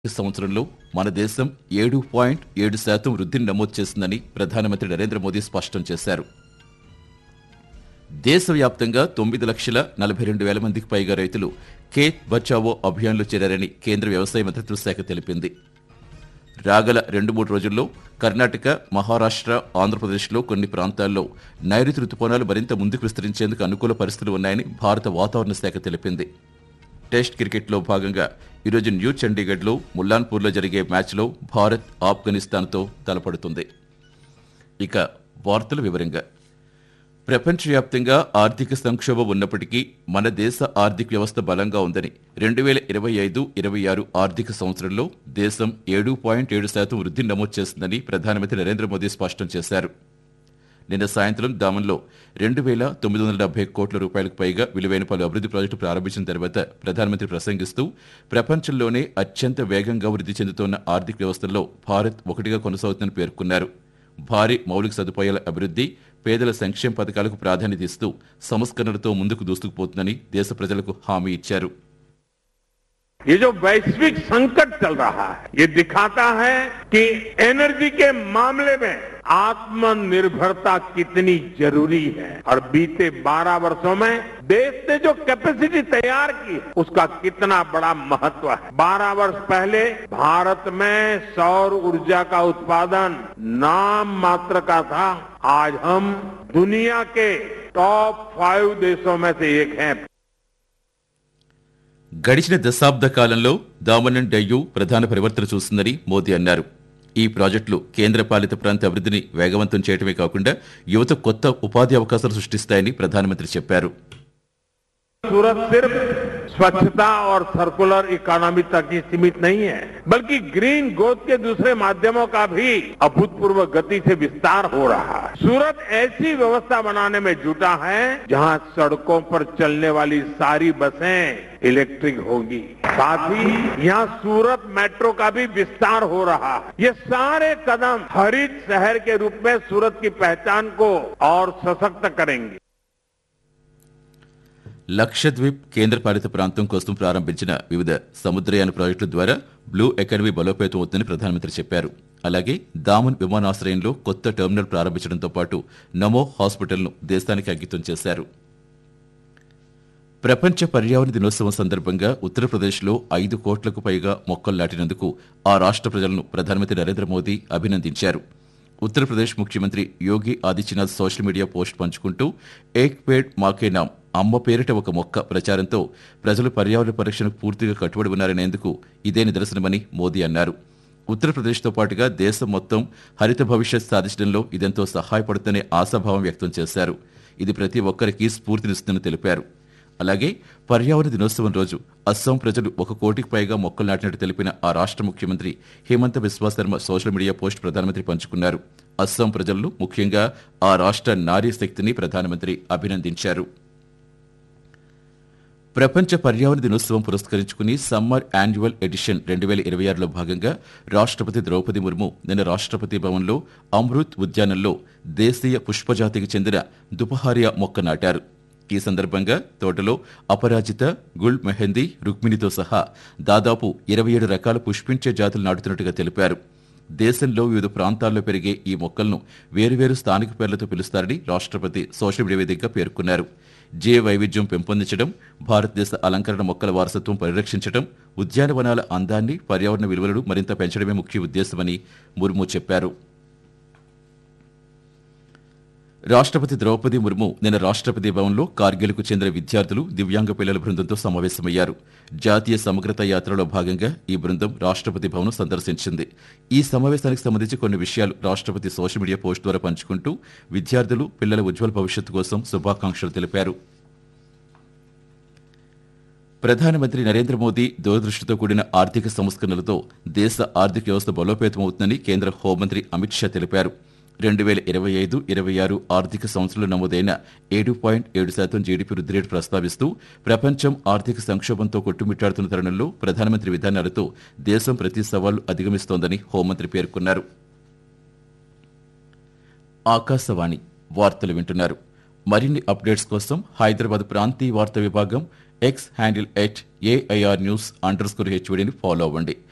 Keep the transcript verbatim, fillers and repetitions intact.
ఈ సంవత్సరంలో మన దేశం ఏడు పాయింట్ ఏడు శాతం వృద్ధిని నమోదు చేసిందని ప్రధానమంత్రి నరేంద్ర మోదీ స్పష్టం చేశారు. దేశవ్యాప్తంగా తొమ్మిది లక్షల నలభై రెండు వేల మందికి పైగా రైతులు ఖేత్ బచావో అభియాన్లో చేరారని కేంద్ర వ్యవసాయ మంత్రిత్వ శాఖ తెలిపింది. రాగల రెండు మూడు రోజుల్లో కర్ణాటక, మహారాష్ట్ర, ఆంధ్రప్రదేశ్లో కొన్ని ప్రాంతాల్లో నైరుతి రుతుపవనాలు మరింత ముందుకు విస్తరించేందుకు అనుకూల పరిస్థితులు ఉన్నాయని భారత వాతావరణ శాఖ తెలిపింది. టెస్ట్ క్రికెట్లో భాగంగా ఈరోజు న్యూ చండీగఢ్లో ముల్లాన్పూర్లో జరిగే మ్యాచ్లో భారత్ ఆఫ్ఘనిస్తాన్తో తలపడుతుంది. ఇక వార్తల వివరంగా ప్రపంచవ్యాప్తంగా ఆర్థిక సంక్షోభం ఉన్నప్పటికీ మన దేశ ఆర్థిక వ్యవస్థ బలంగా ఉందని రెండు వేల ఇరవై ఐదు ఇరవై ఆరు ఆర్థిక సంవత్సరంలో దేశం ఏడు పాయింట్ ఏడు శాతం వృద్ధిని నమోదు చేసిందని ప్రధానమంత్రి నరేంద్ర మోదీ స్పష్టం చేశారు. నిన్న సాయంత్రం దామన్లో రెండు వేల తొమ్మిది వందల డెబ్బై కోట్ల రూపాయలకు పైగా విలువైన పలు అభివృద్ధి ప్రాజెక్టులు ప్రారంభించిన తర్వాత ప్రధానమంత్రి ప్రసంగిస్తూ ప్రపంచంలోనే అత్యంత వేగంగా వృద్ధి చెందుతున్న ఆర్థిక వ్యవస్థల్లో భారత్ ఒకటిగా కొనసాగుతుందని పేర్కొన్నారు. భారీ మౌలిక సదుపాయాల అభివృద్ధి, పేదల సంక్షేమ పథకాలకు ప్రాధాన్యత ఇస్తూ సంస్కరణలతో ముందుకు దూసుకుపోతుందని దేశ ప్రజలకు హామీ ఇచ్చారు. ये जो वैश्विक संकट चल रहा है, ये दिखाता है कि एनर्जी के मामले में आत्मनिर्भरता कितनी जरूरी है और बीते बारह वर्षों में देश ने जो कैपेसिटी तैयार की उसका कितना बड़ा महत्व है. बारह वर्ष पहले भारत में सौर ऊर्जा का उत्पादन नाम मात्र का था. आज हम दुनिया के टॉप फाइव देशों में से एक हैं. గడిచిన దశాబ్ద కాలంలో దామన్ అండ్ డయ్యూ ప్రధాన పరివర్తన చూస్తుందని మోదీ అన్నారు. ఈ ప్రాజెక్టులు కేంద్రపాలిత ప్రాంత అభివృద్ధిని వేగవంతం చేయడమే కాకుండా యువత కొత్త ఉపాధి అవకాశాలు సృష్టిస్తాయని ప్రధానమంత్రి చెప్పారు. सूरत सिर्फ स्वच्छता और सर्कुलर इकोनॉमी तक ही सीमित नहीं है, बल्कि ग्रीन ग्रोथ के दूसरे माध्यमों का भी अभूतपूर्व गति से विस्तार हो रहा है. सूरत ऐसी व्यवस्था बनाने में जुटा है जहां सड़कों पर चलने वाली सारी बसें इलेक्ट्रिक होगी. साथ ही यहाँ सूरत मेट्रो का भी विस्तार हो रहा है. ये सारे कदम हरित शहर के रूप में सूरत की पहचान को और सशक्त करेंगे. లక్షద్వీప్ కేంద్రపాలిత ప్రాంతం కోసం ప్రారంభించిన వివిధ సముద్రయాన ప్రాజెక్టుల ద్వారా బ్లూ ఎకానమీ బలోపేతం అవుతుందని ప్రధానమంత్రి చెప్పారు. అలాగే దామన్ విమానాశ్రయంలో కొత్త టెర్మినల్ ప్రారంభించడంతో పాటు నమో హాస్పిటల్ను దేశానికి అంకితం చేశారు. ప్రపంచ పర్యావరణ దినోత్సవం సందర్భంగా ఉత్తరప్రదేశ్లో ఐదు కోట్లకు పైగా మొక్కలు నాటినందుకు ఆ రాష్ట్ర ప్రజలను ప్రధానమంత్రి నరేంద్ర మోదీ అభినందించారు. ఉత్తరప్రదేశ్ ముఖ్యమంత్రి Yogi Adityanath social media post పంచుకుంటూ ఏక్ పేడ్ మాకే నామ్, అమ్మ పేరిట ఒక మొక్క ప్రచారంతో ప్రజలు పర్యావరణ పరిరక్షణకు పూర్తిగా కట్టుబడి ఉన్నారనేందుకు ఇదే నిదర్శనమని మోదీ అన్నారు. ఉత్తరప్రదేశ్తో పాటుగా దేశం మొత్తం హరిత భవిష్యత్ సాధించడంలో ఇదెంతో సహాయపడుతుందనే ఆశాభావం వ్యక్తం చేశారు. ఇది ప్రతి ఒక్కరికి స్ఫూర్తినిస్తుందని తెలిపారు. అలాగే పర్యావరణ దినోత్సవం రోజు అస్సాం ప్రజలు ఒక కోటికి పైగా మొక్కలు నాటినట్టు తెలిపిన ఆ రాష్ట్ర ముఖ్యమంత్రి Himanta Biswa Sharma social media post ప్రధానమంత్రి పంచుకున్నారు. అస్సాం ప్రజలను, ముఖ్యంగా ఆ రాష్ట్ర నారీ శక్తిని ప్రధానమంత్రి అభినందించారు. ప్రపంచ పర్యావరణ దినోత్సవం పురస్కరించుకుని సమ్మర్ యాన్యువల్ ఎడిషన్ రెండు వేల ఇరవై ఆరులో భాగంగా రాష్ట్రపతి ద్రౌపది ముర్ము నిన్న రాష్ట్రపతి భవన్లో అమృత్ ఉద్యానంలో దేశీయ పుష్పజాతికి చెందిన దుపహారియా మొక్క నాటారు. ఈ సందర్భంగా తోటలో అపరాజిత, గుల్ మెహందీ, రుక్మిణితో సహా దాదాపు ఇరవై ఏడు రకాల పుష్పించే జాతులు నాటుతున్నట్టుగా తెలిపారు. దేశంలో వివిధ ప్రాంతాల్లో పెరిగే ఈ మొక్కలను వేరువేరు స్థానిక పేర్లతో పిలుస్తారని రాష్ట్రపతి సోషల్ మీడియా వేదికగా పేర్కొన్నారు. జీవ వైవిధ్యం పెంపొందించడం, భారతదేశ అలంకరణ మొక్కల వారసత్వం పరిరక్షించడం, ఉద్యానవనాల అందాన్ని, పర్యావరణ విలువలను మరింత పెంచడమే ముఖ్య ఉద్దేశమని ముర్ము చెప్పారు. రాష్ట్రపతి ద్రౌపది ముర్ము నిన్న రాష్ట్రపతి భవన్లో కార్గిల్కు చెందిన విద్యార్థులు, దివ్యాంగ పిల్లల బృందంతో సమావేశమయ్యారు. జాతీయ సమగ్రత యాత్రలో భాగంగా ఈ బృందం రాష్ట్రపతి భవన్ సందర్శించింది. ఈ సమావేశానికి సంబంధించి కొన్ని విషయాలు రాష్ట్రపతి సోషల్ మీడియా పోస్ట్ ద్వారా పంచుకుంటూ విద్యార్థులు, పిల్లల ఉజ్వల భవిష్యత్తు కోసం శుభాకాంక్షలు తెలిపారు. ప్రధానమంత్రి నరేంద్ర మోదీ దూరదృష్టితో కూడిన ఆర్థిక సంస్కరణలతో దేశ ఆర్థిక వ్యవస్థ బలోపేతమవుతుందని కేంద్ర హోంమంత్రి అమిత్ షా తెలిపారు. రెండు వేల ఇరవై ఐదు ఇరవై ఆరు ఆర్థిక సంవత్సరంలో నమోదైన ఏడు పాయింట్ ఏడు శాతం జీడీపీ వృద్ధి రేటు ప్రస్తావిస్తూ ప్రపంచం ఆర్థిక సంక్షోభంతో కొట్టుమిట్టాడుతున్న తరుణంలో ప్రధానమంత్రి విధానాలతో దేశం ప్రతి సవాలు అధిగమిస్తోందని హోంమంత్రి పేర్కొన్నారు. ఆకాశవాణి వార్తలు వింటున్నారు. మరిన్ని అప్డేట్స్ కోసం హైదరాబాద్ ప్రాంతీయ వార్తా విభాగం X handle at AIR news under score హెచ్వీడీని follow అవ్వండి.